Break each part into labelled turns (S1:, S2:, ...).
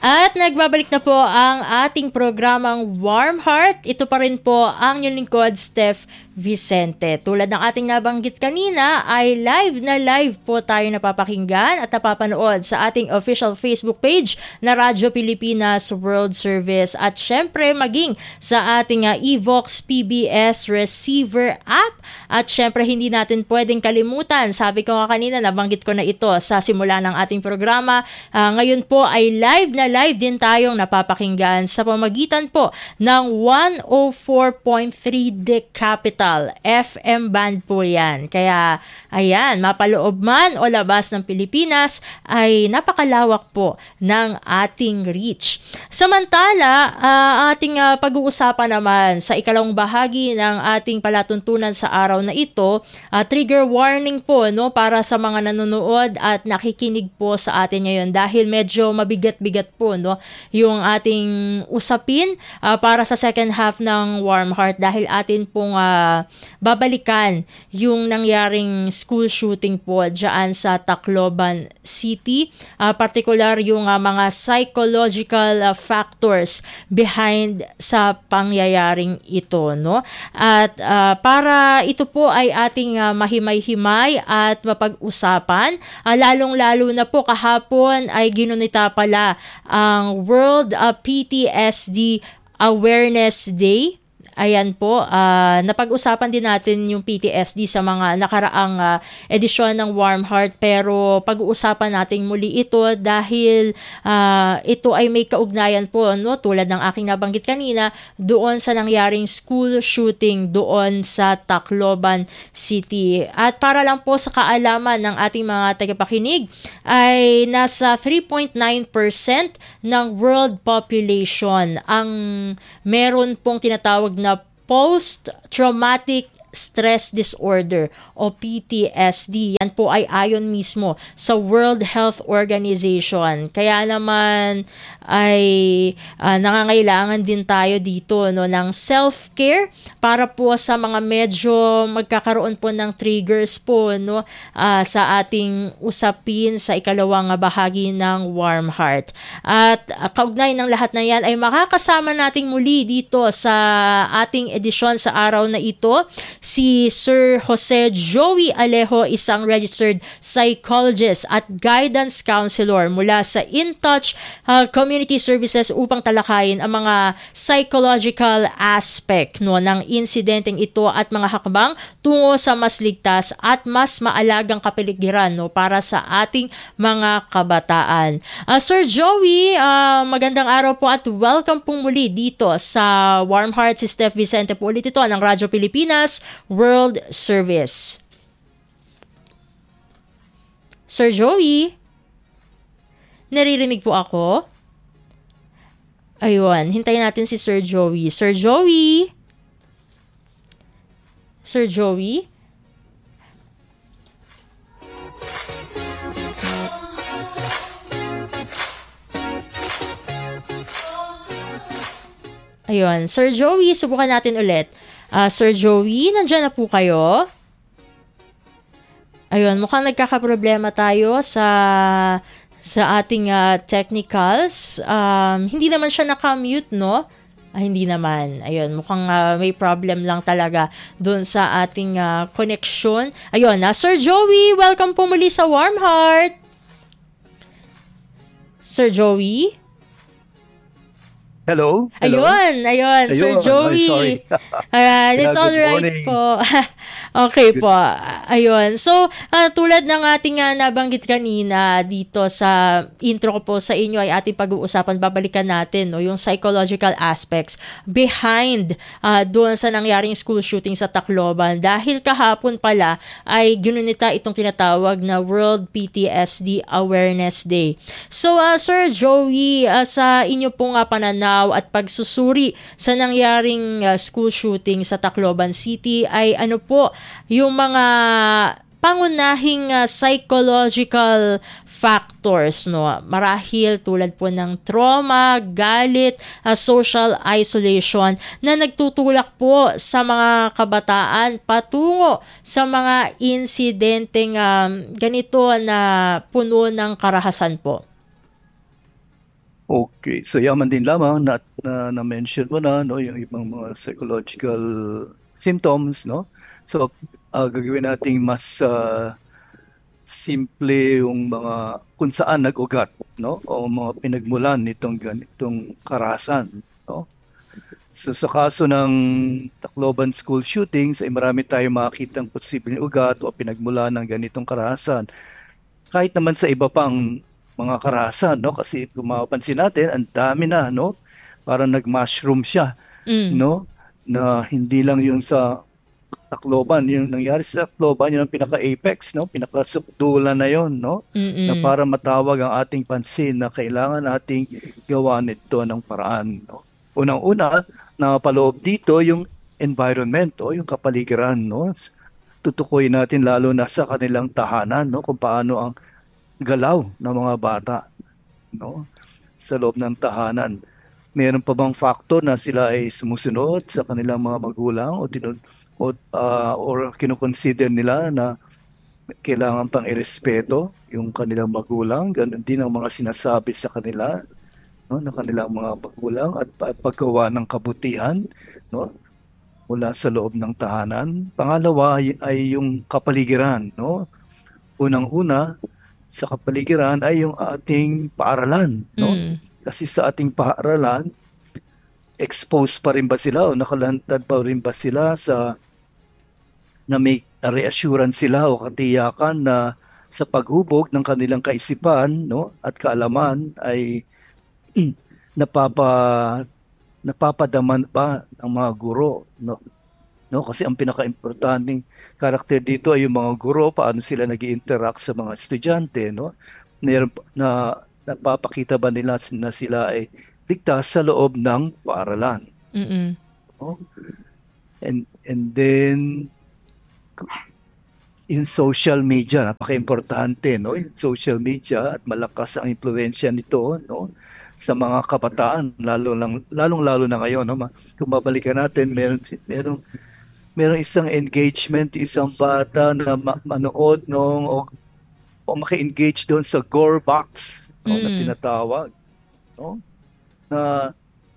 S1: At nagbabalik na po ang ating programang Warm Heart. Ito pa rin po ang inyong lingkod, Steph Vicente. Tulad ng ating nabanggit kanina ay live na live po tayo napapakinggan at napapanood sa ating official Facebook page na Radyo Pilipinas World Service at syempre maging sa ating Evox PBS receiver app. At syempre hindi natin pwedeng kalimutan, sabi ko nga kanina, nabanggit ko na ito sa simula ng ating programa. Ngayon po ay live na live din tayong napapakinggan sa pamagitan po ng 104.3 The Capital FM band po yan. Kaya ayan, mapaloob man o labas ng Pilipinas ay napakalawak po ng ating reach. Samantala, ating pag-uusapan naman sa ikalawang bahagi ng ating palatuntunan sa araw na ito, trigger warning po no, para sa mga nanonood at nakikinig po sa atin ngayon dahil medyo mabigat-bigat po no, yung ating usapin para sa second half ng Warm Heart dahil atin pong babalikan yung nangyaring school shooting po dyan sa Tacloban City, particular yung mga psychological factors behind sa pangyayaring ito no. At para ito po ay ating mahimay-himay at mapag-usapan, lalong-lalo na po kahapon ay ginunita pala ang World PTSD Awareness Day. Ayan po, napag-usapan din natin yung PTSD sa mga nakaraang edisyon ng Warm Heart pero pag-uusapan natin muli ito dahil ito ay may kaugnayan po no, tulad ng aking nabanggit kanina doon sa nangyaring school shooting doon sa Tacloban City. At para lang po sa kaalaman ng ating mga tagapakinig ay nasa 3.9% ng world population ang meron pong tinatawag na post-traumatic stress disorder o PTSD. Yan po ay ayon mismo sa World Health Organization. Kaya naman ay nangangailangan din tayo dito no, ng self-care para po sa mga medyo magkakaroon po ng triggers po no, sa ating usapin sa ikalawang bahagi ng Warm Heart. At kaugnay ng lahat na yan ay makakasama nating muli dito sa ating edisyon sa araw na ito si Sir Jose Joey Alejo, isang registered psychologist at guidance counselor mula sa InTouch Community Services upang talakayin ang mga psychological aspect no, ng insidenteng ito at mga hakbang tungo sa mas ligtas at mas maalagang kapaligiran no, para sa ating mga kabataan. Sir Joey, magandang araw po at welcome pong muli dito sa Warm Heart. Si Steph Vicente po ulit ito ng Radyo Pilipinas World Service. Sir Joey, naririnig po ako? Ayun, hintayin natin si Sir Joey. Sir Joey? Sir Joey? Ayun, Sir Joey, subukan natin ulit. Sir Joey, nandiyan na po kayo? Ayun, mukhang nagkakaproblema tayo sa ating technicals. Hindi naman siya naka-mute, no? Hindi naman. Ayun, mukhang may problem lang talaga doon sa ating connection. Ayun, Sir Joey, welcome po muli sa Warm Heart. Sir Joey?
S2: Hello?
S1: Ayun, Sir Joey. It's all right po. Okay po. Ayun. So, tulad ng ating nabanggit kanina dito sa intro ko po sa inyo ay ating pag-uusapan, babalikan natin no, yung psychological aspects behind doon sa nangyaring school shooting sa Tacloban. Dahil kahapon pala ay ginunita itong tinatawag na World PTSD Awareness Day. So, Sir Joey, sa inyo pong pananaw at pagsusuri sa nangyaring school shooting sa Tacloban City ay ano po yung mga pangunahing psychological factors no, marahil tulad po ng trauma, galit, social isolation na nagtutulak po sa mga kabataan patungo sa mga insidenteng ganito na puno ng karahasan po.
S2: Okay, so yaman din lamang na mention mo na no yung ibang mga psychological symptoms no. So gagawin nating mas simple yung mga kung saan nag-ugat no o mga pinagmulan nitong ganitong karahasan no. So sa kaso ng Tacloban school shootings ay marami tayong makikitang posibleng ugat o pinagmulan ng ganitong karahasan. Kahit naman sa iba pang mga karahasan, no? Kasi kung mapapansin natin, ang dami na, no? Parang nag-mushroom siya,
S1: Mm.
S2: no? Na hindi lang yung sa Tacloban, yung nangyari sa Tacloban, yun ang pinaka-apex, no? Pinaka-sukdulan na yon, no? Na
S1: Mm.
S2: para matawag ang ating pansin na kailangan nating gawa nito ng paraan, no? Unang-una, napaloob dito yung environment o yung kapaligiran, no? Tutukoy natin lalo na sa kanilang tahanan, no? Kung paano ang galaw ng mga bata, no? Sa loob ng tahanan. Meron pa bang factor na sila ay sumusunod sa kanilang mga magulang or kinoconsider nila na kailangan pang irespeto yung kanilang magulang, ganun din ang mga sinasabi sa kanila no, ng kanilang mga magulang at paggawa ng kabutihan no, mula sa loob ng tahanan. Pangalawa ay yung kapaligiran, no? Unang-una, sa kapaligiran ay yung ating paaralan, no?
S1: Mm.
S2: Kasi sa ating paaralan, exposed pa rin ba sila o nakalantad pa rin ba sila sa na may reassurance sila o katiyakan na sa paghubog ng kanilang kaisipan, no? At kaalaman ay napapa napapadaman pa ng mga guro, no? No, kasi ang pinaka-importanting karakter dito ay yung mga guro, paano sila nag-interact sa mga estudyante, no? Meron na napapakita ba nila na sila ay ligtas sa loob ng paaralan,
S1: Mm.
S2: no? And then yung social media, napaka-importante, no? Yung social media at malakas ang impluwensya nito, no? Sa mga kabataan, lalong-lalo na ngayon, no? Kung babalikan natin, merong isang engagement, isang bata na manood nung o maki-engage doon sa gore box no, na
S1: Mm.
S2: tinatawag no na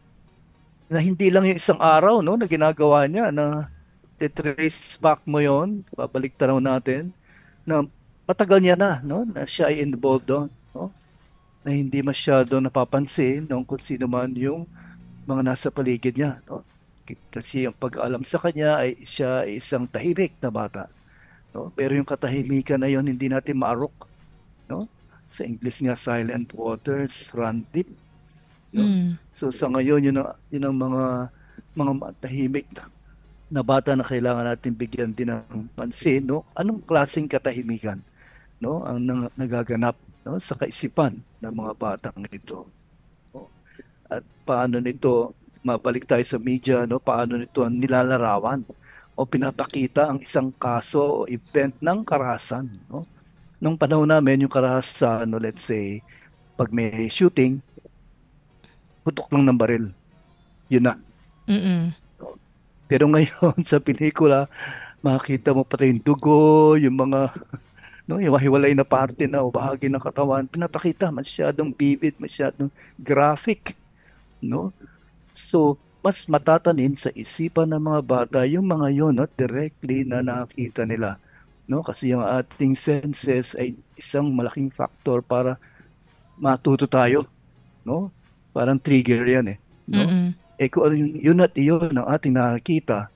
S2: na hindi lang yung isang araw no na ginagawa niya na trace back mo yon babalik tanaw natin na matagal niya na no na siya ay involved doon no na hindi masyado napapansin ng kung sino man yung mga nasa paligid niya no kasi ang pag-alam sa kanya ay siya ay isang tahimik na bata no pero yung katahimikan na yon hindi natin maarok no sa English nga silent waters run deep no
S1: Mm.
S2: so sa ngayon yun ang mga tahimik na bata na kailangan natin bigyan din ng pansin no anong klaseng katahimikan no ang nagaganap no sa kaisipan ng mga batang ito no? At paano nito mabalik tayo sa media no paano nito nilalarawan o pinapakita ang isang kaso o event ng karahasan no nung panahon namin yung karahasan no let's say pag may shooting putok lang ng baril yun na
S1: Mm.
S2: no? Pero ngayon sa pelikula makita mo pati yung dugo yung mga no yung mahiwalay na parte na o bahagi ng katawan pinapakita masyadong vivid masyadong graphic no so mas matatanim sa isipan ng mga bata yung mga yon no directly na nakita nila no kasi yung ating senses ay isang malaking factor para matuto tayo no parang trigger yan no
S1: Mm.
S2: kung ano yun at iyon ang ating nakakita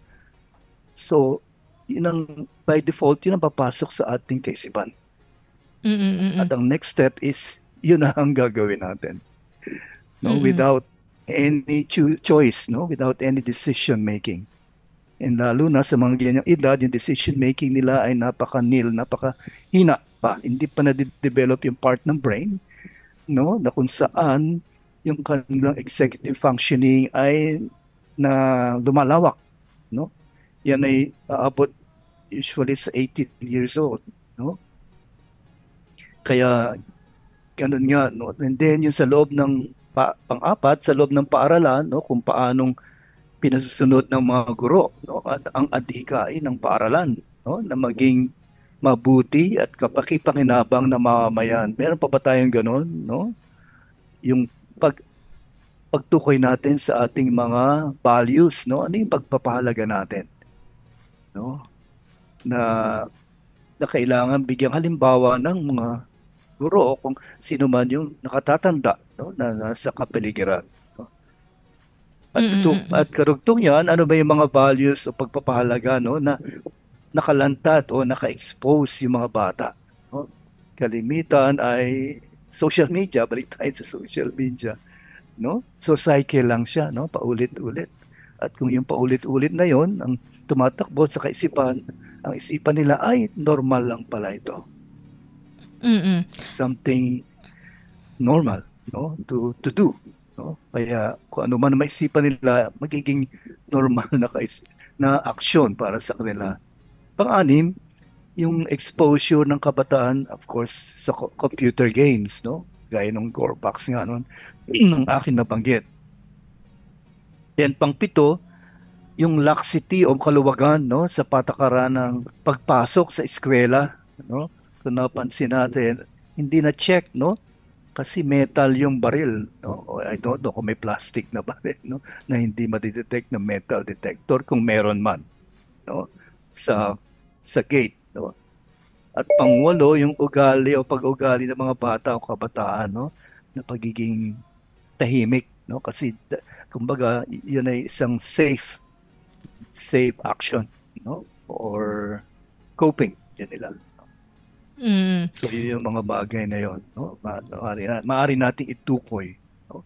S2: so yun ang by default yun ang papasok sa ating kaisipan
S1: Mm. Mm.
S2: at ang next step is yun na ang gagawin natin no
S1: Mm.
S2: without any choice no without any decision making and lalo na sa mga ganyang edad yung decision making nila ay napaka-nil napaka-hina pa hindi pa na-develop yung part ng brain no na kung saan yung kanilang executive functioning ay na lumalawak no yan ay aabot usually sa 18 years old no kaya ganun nga no and then yung sa loob ng pang-apat sa loob ng paaralan no kung paanong pinasusunod ng mga guro no at ang adhikain ng paaralan no na maging mabuti at kapakipakinabang na mamamayan meron pa ba tayong ganun no yung pag pagtukoy natin sa ating mga values, no? Ano yung pagpapahalaga natin, no? Na na kailangan bigyang halimbawa ng mga guro o kung sino man yung nakatatanda, no? Na nasa kapaligiran. No? At karugtong yan, ano ba yung mga values o pagpapahalaga, no? Na nakalantad o naka-expose yung mga bata, no? Kalimitan ay social media, balik tayo sa social media, no? So cycle lang siya, no? Paulit-ulit. At kung yung paulit-ulit na yon ang tumatakbo sa kaisipan, ang isipan nila ay normal lang pala ito. Something normal, no? To do, no? Kaya kung ano man maisipan nila, magiging normal na aksyon para sa kanila. Pang-anim, yung exposure ng kabataan, of course, sa computer games, no? Gaya ng Gorebox nga nun, ng akin nabanggit. Then pang-pito, yung laxity o kaluwagan, no, sa patakaran ng pagpasok sa eskwela, no? Kung napansin natin, hindi na check, no? Kasi metal yung baril, no? O I don't know kung may plastic na baril, no? Na hindi madidetect ng metal detector kung meron man, no? Sa gate, no? At pangwalo, yung ugali o pag-ugali ng mga bata o kabataan, no? Na pagiging tahimik, no? Kasi kumbaga, yun ay isang safe action, no? Or coping din nila. So yun yung mga bagay na yun, no? Maaari nating itukoy, no?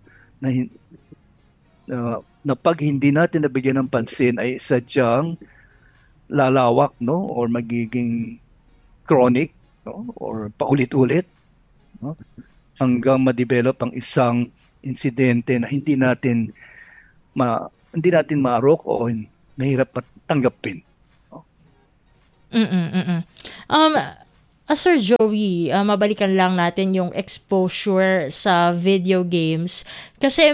S2: Na pag hindi natin nabigyan ng pansin ay sadyang lalawak, no? Or magiging chronic, no? Or paulit-ulit, no? Hanggang ma-develop ang isang insidente na hindi natin maarok o mahirap tanggapin. No?
S1: Sir Joey, mabalikan lang natin yung exposure sa video games kasi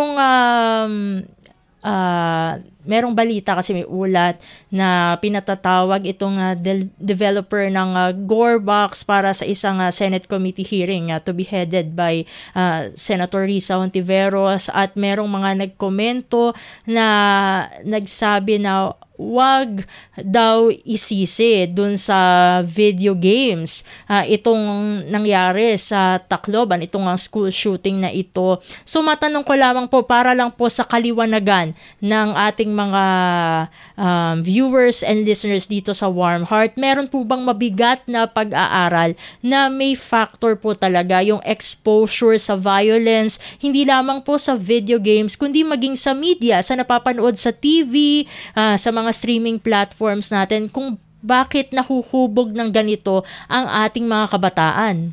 S1: merong balita kasi may ulat na pinatatawag itong developer ng Gorebox para sa isang Senate committee hearing to be headed by Senator Risa Hontiveros at merong mga nagkomento na nagsabi na wag daw isisi dun sa video games itong nangyari sa Tacloban, itong school shooting na ito. So matanong ko lamang po para lang po sa kaliwanagan ng ating mga viewers and listeners dito sa Warm Heart, meron po bang mabigat na pag-aaral na may factor po talaga yung exposure sa violence, hindi lamang po sa video games, kundi maging sa media, sa napapanood sa TV, sa mga streaming platforms natin, kung bakit nahuhubog ng ganito ang ating mga kabataan?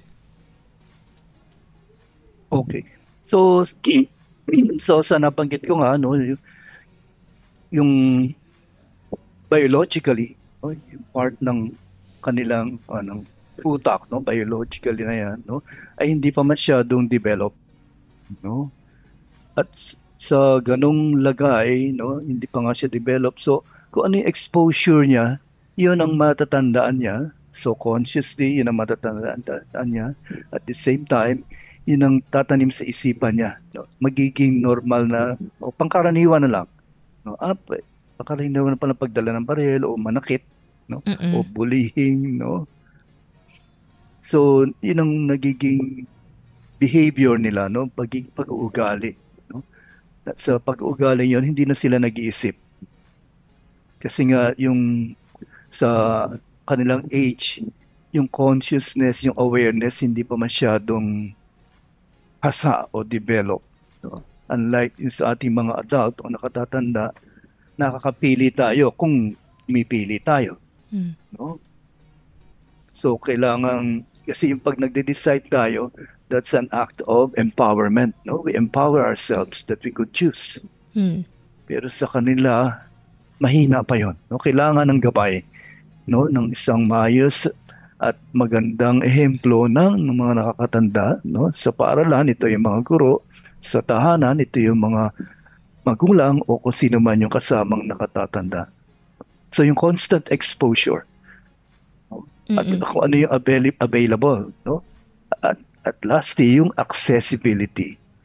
S2: Okay. So sa nabanggit ko nga, no, yung biologically, no, yung part ng kanilang ng utak, no, biologically na yan, no, ay hindi pa masyadong develop, no. At sa ganung lagay, no, hindi pa nga siya develop. So kung ano yung exposure niya, yun ang matatandaan niya. So consciously, yun ang matatandaan niya. At the same time, yun ang tatanim sa isipan niya. No? Magiging normal na, o pangkaraniwan na lang. No? Pangkaraniwan na palang pagdala ng baril, o manakit, no? O bullying. No? So, yun ang nagiging behavior nila, no? Pag-uugali. No? At sa pag-uugali yun, hindi na sila nag-iisip. Kasi nga yung sa kanilang age, yung consciousness, yung awareness, hindi pa masyadong hasa o develop. No? Unlike sa ating mga adult o nakatatanda, nakakapili tayo kung mipili tayo. No? So kailangan, kasi yung pag nagde-decide tayo, that's an act of empowerment. No? We empower ourselves that we could choose. Pero sa kanila, mahina pa yon, no? Kailangan ng gabay, no, ng isang maayos at magandang ehemplo ng mga nakakatanda, no, sa paaralan. Ito yung mga guro, sa tahanan ito yung mga magulang o kung sino man yung kasamang nakatatanda. So yung constant exposure, no? At kung ano yung available, no, at lastly yung accessibility,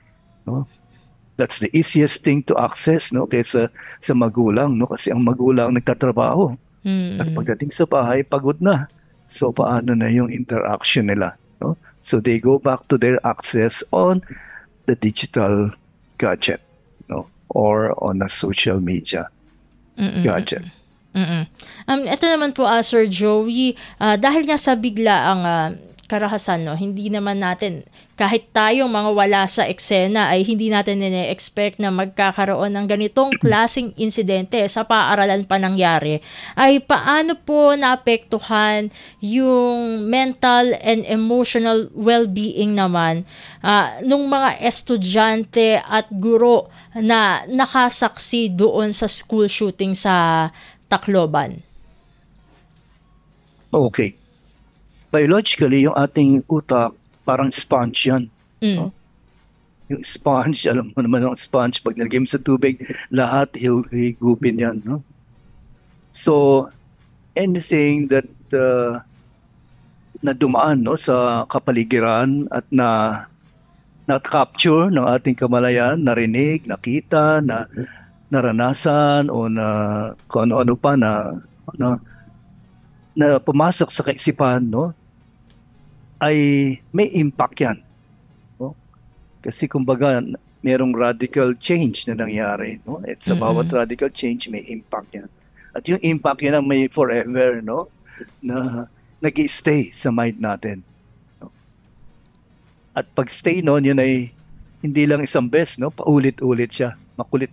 S2: no? That's the easiest thing to access, no, kaysa sa magulang, no, kasi ang magulang nagtatrabaho at
S1: Mm.
S2: pagdating sa bahay pagod na. So paano na yung interaction nila, no? So they go back to their access on the digital gadget, no, or on a social media
S1: Mm.
S2: gadget.
S1: Mm. Ito naman po, Sir Joey, dahil nga sa biglaang karahasan, no, hindi naman natin, kahit tayong mga wala sa eksena, ay hindi natin nine-expect na magkakaroon ng ganitong klaseng insidente sa paaralan pa nangyari. Ay paano po naapektuhan yung mental and emotional well-being naman nung mga estudyante at guro na nakasaksi doon sa school shooting sa Tacloban?
S2: Okay. Biologically, yung ating utak, parang sponge yan.
S1: Mm.
S2: No? Yung sponge, alam mo naman ang sponge, pag nilagay mo sa tubig, lahat higupin yan. No? So, anything that na dumaan, no, sa kapaligiran at na-capture ng ating kamalayan, narinig, nakita, na naranasan o na kung ano-ano pa na pumasok sa kaisipan, no, ay may impact yan. No? Kasi kumbaga, merong radical change na nangyari. No? At sa bawat radical change, may impact yan. At yung impact yan ang may forever, no, na nag-stay sa mind natin. No? At pag-stay noon, yun ay hindi lang isang beses, no? Paulit-ulit siya.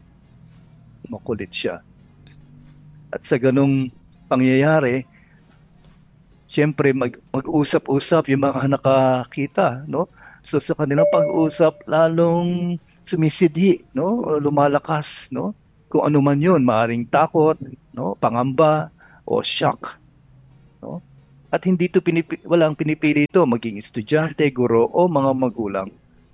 S2: Makulit siya. At sa ganung pangyayari, siyempre mag-usap-usap yung mga nakakita, no? So sa kanilang pag-usap, lalong sumisidhi, no? O lumalakas, no? Kung ano man yun, maaring takot, no? Pangamba o shock, no? At hindi to walang pinipili ito, maging estudyante, guro o mga magulang.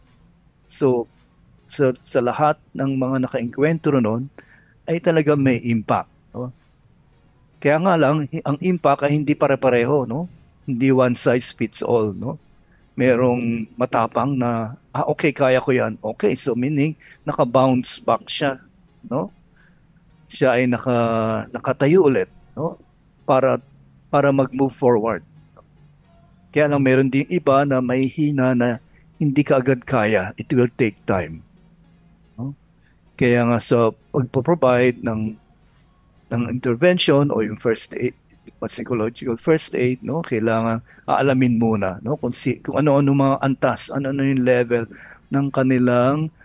S2: So sa lahat ng mga naka-engkwentro noon ay talagang may impact, no? Kaya nga lang, ang impact ay hindi pare-pareho, no? Hindi one size fits all, no? Merong matapang na, okay, kaya ko yan. Okay, so meaning, naka-bounce back siya, no? Siya ay nakatayo ulit, no? Para mag-move forward. Kaya lang meron din iba na may hina na hindi ka agad kaya. It will take time. No? Kaya nga sa pagpo-provide ng intervention o yung first aid, psychological first aid, no, kailangan aalamin muna, no, kung ano-ano mga antas, ano-ano yung level ng kanilang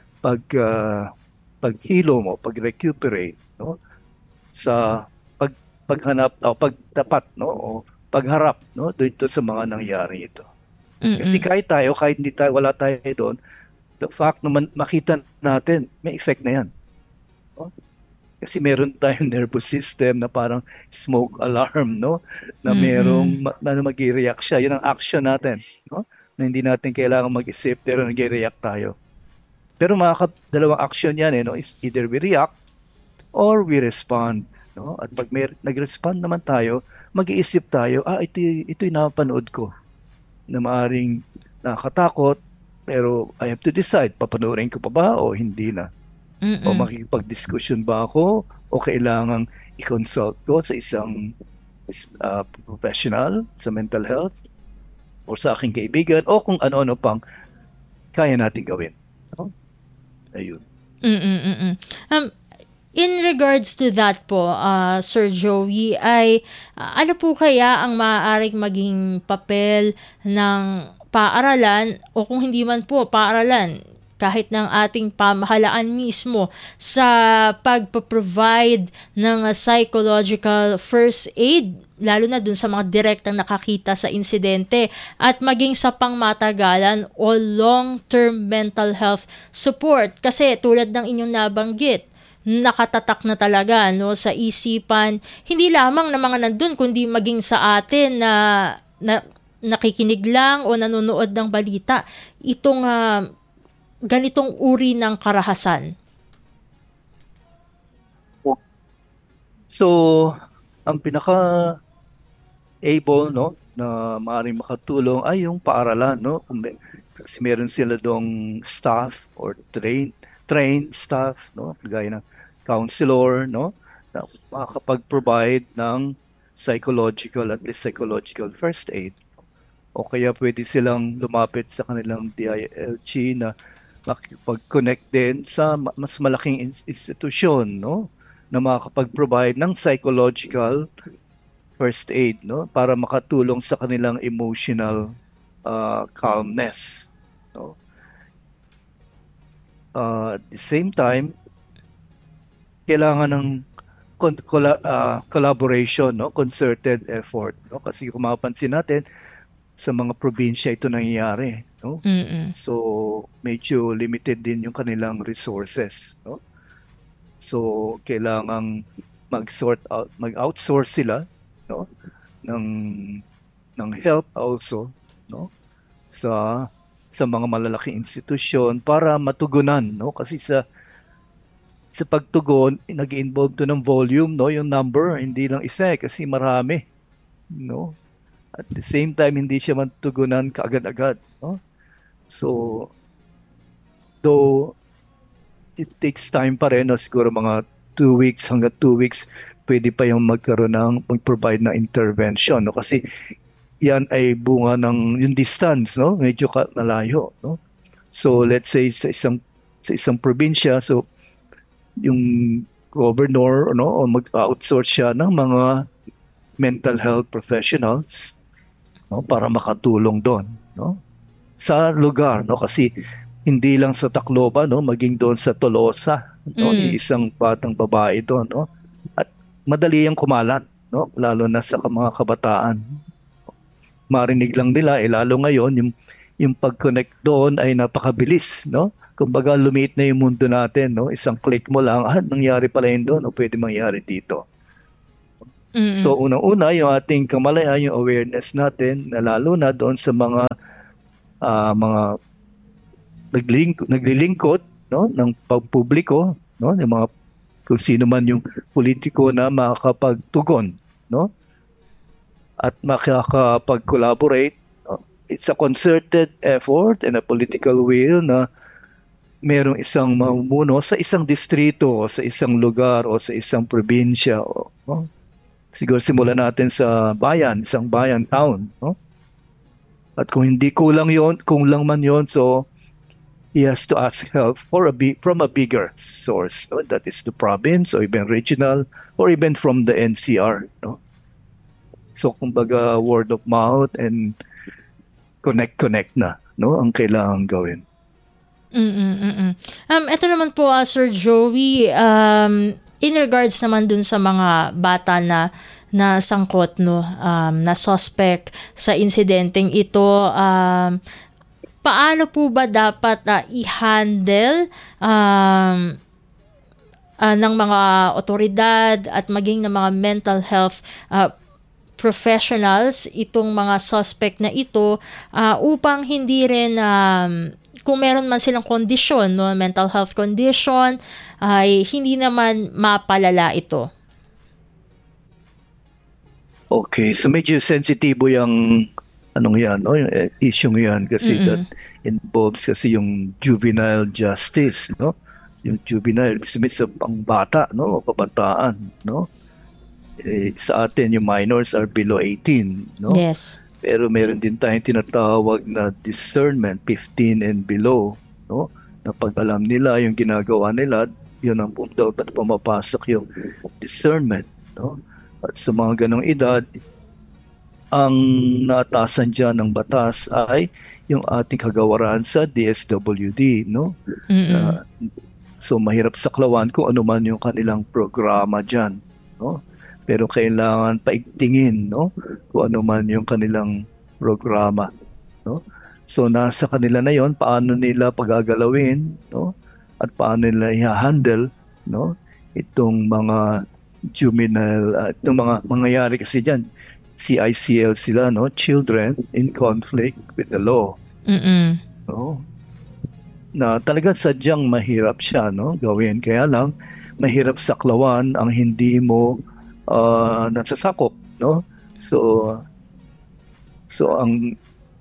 S2: paghilo mo, pag-recuperate, no, sa paghanap o pagtapat, no, o pagharap, no, dito sa mga nangyari ito. Kasi kahit wala tayo doon, the fact na makita natin, may effect na yan. No? Kasi meron tayong nervous system na parang smoke alarm, no? Na merong na mag-react siya. Yun ang action natin, no? Na hindi natin kailangan mag-isip pero nag-react tayo. Pero dalawang action yan, no? Is either we react or we respond, no? At pag nag-respond naman tayo, mag-iisip tayo, ito'y napanood ko na maaring nakakatakot, pero I have to decide, papanoorin ko pa ba o hindi na? O makikipag-discussion ba ako o kailangang i-consult ko sa isang professional sa mental health o sa aking kaibigan o kung ano-ano pang kaya natin gawin. No? Ayun.
S1: In regards to that po, Sir Joey, ay ano po kaya ang maaaring maging papel ng paaralan o kung hindi man po paaralan, kahit ng ating pamahalaan mismo sa pagpo-provide ng psychological first aid, lalo na dun sa mga direktang nakakita sa insidente at maging sa pangmatagalan o long-term mental health support. Kasi tulad ng inyong nabanggit, nakatatak na talaga, no, sa isipan, hindi lamang ng mga nandun, kundi maging sa atin na nakikinig lang o nanonood ng balita, itong ganitong uri ng karahasan.
S2: So, ang pinaka-able, no, na maaaring makatulong ay yung paaralan, no? Kasi meron sila dong staff or trained staff, no? Gaya ng counselor, no? Na makakapag-provide ng at least psychological first aid. O kaya pwede silang lumapit sa kanilang DILG na makipag-connect din sa mas malaking institusyon, no? Na makakapag-provide ng psychological first aid, no? Para makatulong sa kanilang emotional calmness, no? At the same time, kailangan ng collaboration, no? Concerted effort, no? Kasi kung mapapansin natin, sa mga probinsya ito nangyayari, no?
S1: Mm-mm.
S2: So, medyo limited din yung kanilang resources, no? So, kailangang mag-outsource sila, no? ng ng help also, no? Sa mga malalaking institusyon para matugunan, no? Kasi sa pagtugon, nag-involve to ng volume, no? Yung number, hindi lang isa kasi marami, no? At the same time, hindi siya matugunan kaagad-agad, no? So, though it takes time pa rin, no? Siguro mga 2 weeks hanggang 2 weeks, pwede pa yung mag-provide ng intervention, no? Kasi yan ay bunga ng yung distance, no? Medyo malayo, no? So, let's say sa isang probinsya, so yung governor, no, o mag-outsource siya ng mga mental health professionals, no, para makatulong doon, no? Sa lugar, no? Kasi hindi lang sa Tacloban, no, maging doon sa Tolosa, no, isang batang babae doon, no? At madali yang kumalat, no? Lalo na sa mga kabataan. Marinig lang nila, lalo ngayon yung pag-connect doon ay napakabilis, no? Kumbaga lumiit na yung mundo natin, no? Isang click mo lang, nangyari pala yun doon, o pwede mangyari dito. So unang-una, yung ating kamalayan, yung awareness natin, na lalo na doon sa mga naglilingkod, no, ng pagpubliko, no, yung mga kung sino man yung politiko na makakapagtugon, no, at makakapag-collaborate. No? It's a concerted effort and a political will na merong isang mamumuno sa isang distrito, o sa isang lugar, o sa isang probinsya, no? Siguro simulan natin sa bayan, isang bayan, town, no? At kung hindi kulang lang man yon, so he has to ask help from a bigger source, no? That is the province, or even regional, or even from the NCR, no? So kumbaga word of mouth and connect na, no, ang kailangan gawin.
S1: Ito naman po, Sir Joey, in regards naman dun sa mga bata na sangkot, no, na suspect sa insidenteng ito, paano po ba dapat i-handle ng mga otoridad at maging ng mga mental health professionals itong mga suspect na ito upang hindi rin kung meron man silang kondisyon, no, mental health condition, ay hindi naman mapalala ito?
S2: Okay, so medyo sensitibo yung yan, no, yung issue yan kasi that involves kasi yung juvenile justice, no? Yung juvenile, sa pang bata, no, kabataan, no? Sa atin yung minors are below 18, no?
S1: Yes.
S2: Pero meron din tayong tinatawag na discernment, 15 and below, no? Na pag alam nila yung ginagawa nila, yun ang punto at pumapasok yung discernment, no? At sa mga ganong edad, ang naatasan dyan ng batas ay yung ating kagawaran sa DSWD, no? So mahirap saklawan kung ano man yung kanilang programa dyan, no? Pero kailangan paigtingin, no, kung ano man yung kanilang programa, no? So nasa kanila na yon, paano nila pagagalawin, no, at paano nila i-handle, no, itong mga juvenile, itong mga mangyayari kasi diyan, CICL sila, no, children in conflict with the law, no, na talagang sadyang mahirap siya, no, gawin. Kaya lang mahirap saklawan ang hindi mo nasasakop, no? So ang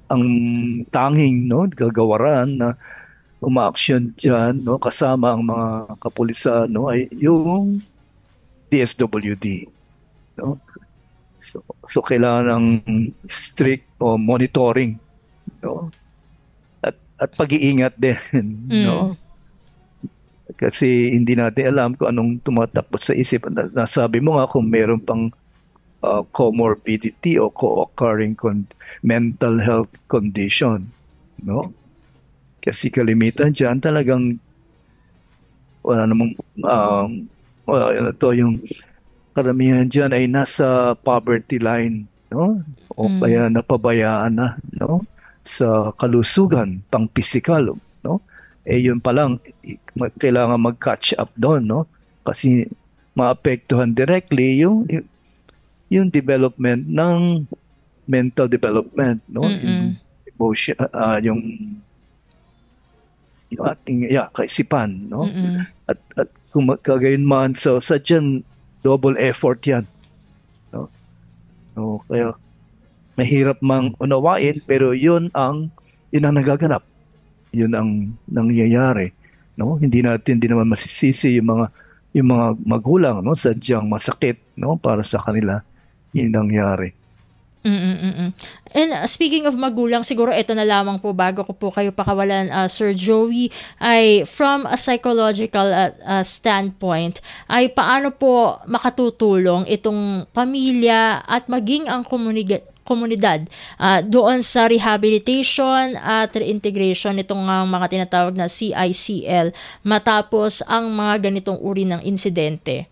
S2: ang tanging gagawaran na umaaksyon diyan kasama ang mga kapulisan ay yung DSWD no. So kailangan ng strict monitoring no, at pag-iingat din no, kasi hindi natin alam kung anong tumatakbo sa isip. Nasabi mo nga kung meron pang comorbidity o co-occurring mental health condition no, kasi kalimitan dyan talagang wala namang ito yung karamihan dyan ay nasa poverty line no, o kaya napabayaan na no sa kalusugan pang pisikal no. Yun pa lang kailangan mag-catch up doon no, kasi maapektuhan directly yung development ng mental development no, yung emotion, yung ating kaisipan no. At kung magkagayon man so sadyan double effort yan no. No, kaya mahirap mang unawain pero yun ang nagaganap, yun ang nangyayari no. Hindi naman masisisi yung mga magulang no, sadyang masakit no para sa kanila yung nangyari.
S1: And speaking of magulang, siguro ito na lamang po bago ko po kayo pakawalan, Sir Joey, ay from a psychological standpoint, ay paano po makatutulong itong pamilya at maging ang komunidad doon sa rehabilitation at reintegration nitong mga tinatawag na CICL matapos ang mga ganitong uri ng insidente?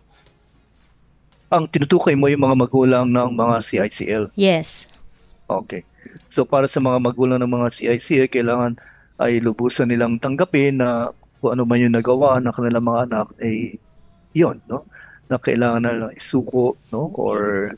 S2: Ang tinutukoy mo yung mga magulang ng mga CICL?
S1: Yes.
S2: Okay. So para sa mga magulang ng mga CICL, kailangan ay lubusan nilang tanggapin na kung ano man yung nagawa ng kanilang mga anak ay yun, no? Na kailangan na isuko, no? Or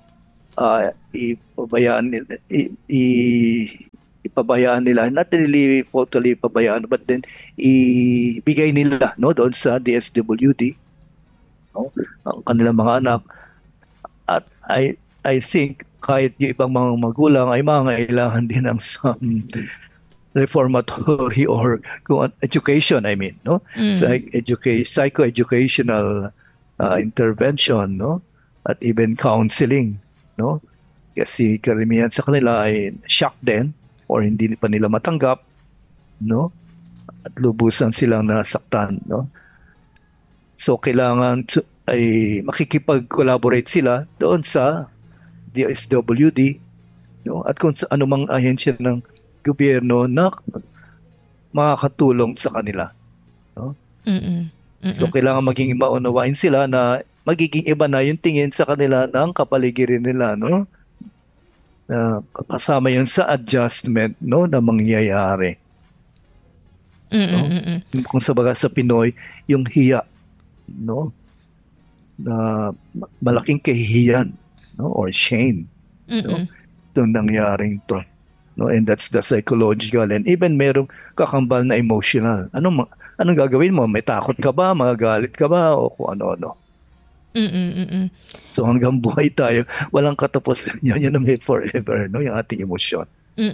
S2: ipabayaan nila, not really totally ipabayaan, but then ibigay nila no doon sa DSWD no, ang kanilang mga anak. At I think kahit yung ibang mga magulang ay mangailangan din ng some reformatory or education, I mean, no? Psycho-educational intervention, no? At even counseling, no? Kasi karamihan sa kanila ay shock din or hindi pa nila matanggap, no? At lubusan silang nasaktan, no? So kailangan ay makikipag-collaborate sila doon sa DSWD no, at kung sa anumang ahensya ng gobyerno na makakatulong sa kanila no. So kailangan maging maunawain sila na magiging iba na yung tingin sa kanila ng kapaligiran nila no, kasama yun sa adjustment no na mangyayari no? Kung sa Pinoy yung hiya no, na malaking kahihiyan no, or shame no, itong nangyaring to no, and that's the psychological and even merong kakambal na emotional. Anong gagawin mo? May takot ka ba? Magagalit ka ba? O kung ano-ano. So hanggang buhay tayo, walang katapusan yan na may forever no, yung ating emosyon.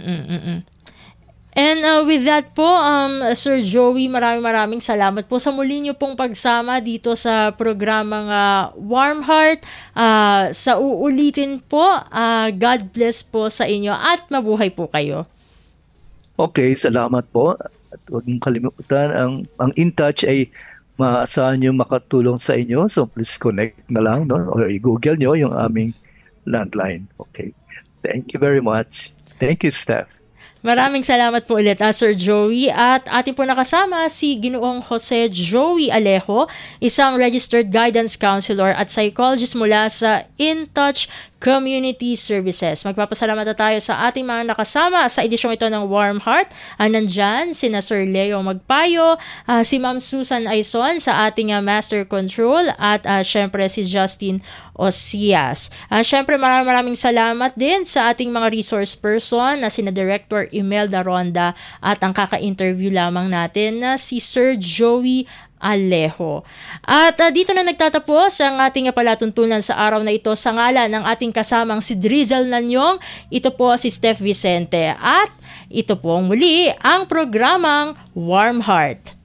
S1: And with that po, Sir Joey, maraming salamat po sa muli niyo pong pagsama dito sa programang Warm Heart. Sa uulitin po, God bless po sa inyo at mabuhay po kayo.
S2: Okay, salamat po. At huwag mong kalimutan, ang In Touch ay maasahan nyo makatulong sa inyo. So please connect na lang no? O i-google nyo yung aming landline. Okay. Thank you very much. Thank you, Steph.
S1: Maraming salamat po ulit, Sir Joey. At ating po nakasama si Ginoong Jose Joey Alejo, isang registered guidance counselor at psychologist mula sa In Touch Community Services. Magpapasalamat na tayo sa ating mga nakasama sa edisyong ito ng Warm Heart. Nandyan sina Sir Leo Magpayo, si Ma'am Susan Aison sa ating Master Control at syempre si Justin Osias. Syempre maraming salamat din sa ating mga resource person na sina Director Imelda Ronda at ang kaka-interview lamang natin na si Sir Joey Alejo. At dito na nagtatapos ang ating palatuntunan sa araw na ito sa ngalan ng ating kasamang si Drizzle Nanyong. Ito po si Steph Vicente at ito po muli ang programang Warm Heart.